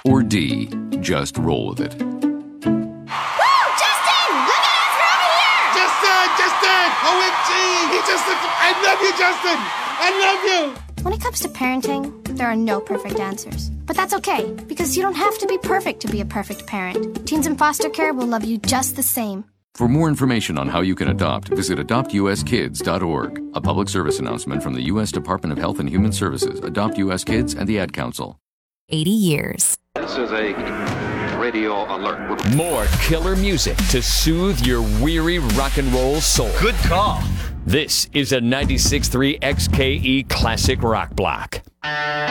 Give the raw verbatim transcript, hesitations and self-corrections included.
Or D, just roll with it? Woo! Justin! Look at us! We're over here! Justin! Justin! O M G! He just looked... I love you, Justin! I love you! When it comes to parenting, there are no perfect answers. But that's okay, because you don't have to be perfect to be a perfect parent. Teens in foster care will love you just the same. For more information on how you can adopt, visit adopt u s kids dot org. A public service announcement from the U S Department of Health and Human Services, Adopt U S Kids, and the Ad Council. eighty years. This is a radio alert. More killer music to soothe your weary rock and roll soul. Good call. This is a ninety-six point three X K E Classic Rock Block.